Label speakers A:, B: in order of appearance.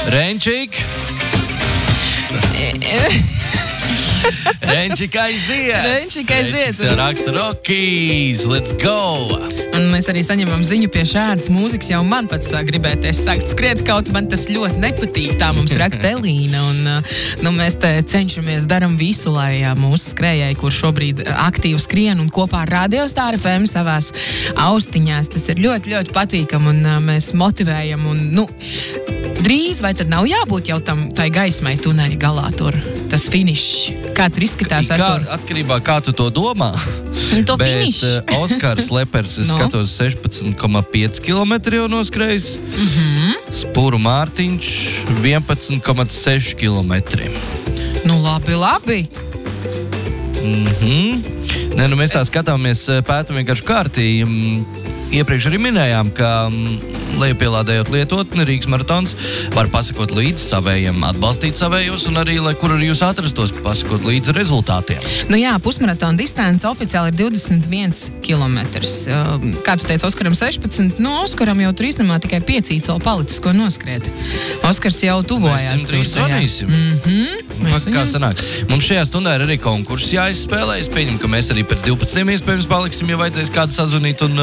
A: Renčik! Renčik aiziet!
B: Renčik aiziet!
A: Renčiks raksta Rockies, let's go!
B: Un mēs arī saņemam ziņu pie šādas mūzikas, jau man pats gribēties sākt skriet, kaut man tas ļoti nepatīk, tā mums raksta Elīna, un mēs te cenšamies, daram visu, lai mūsu skrējēji, kur šobrīd aktīvi skrien un kopā ar Radio Star FM savās austiņās, tas ir ļoti, ļoti patīkam, un mēs motivējam, un, drīz vai tad nav jābūt jau tai gaismai tuneļa galā tur, tas finišs, kā tur izskatās ar to?
A: Atkarībā, kā tu to domā.
B: To finišu.
A: Bet Oskars Lepers, es skatos 16,5 km jau noskrējis. Spuru Mārtiņš 11,6 km.
B: Labi.
A: Mēs tā skatāmies, pētam vienkārši kārtīgi. Iepriekš arī minējām, ka lejupielādējot lietotni, Rīgas maratons var pasakot līdzi savējiem, atbalstīt savējos un arī, lai kur arī jūs atrastos, pasakot līdzi rezultātiem.
B: Pusmaratona distance oficiāli ir 21 kilometrs. Kā tu teici, Oskaram 16, Oskaram jau tur īstenībā tikai 5 vēl palicis, ko noskriet. Oskars jau tuvojās.
A: Mēs drīz zvanīsim. Kā sanāk? Mums šajā stundā ir arī konkurss jāizspēlē. Es pieņemu, ka mēs arī pēc 12 iespējams paliksim, ja vajadzēs kādu sazvanīt un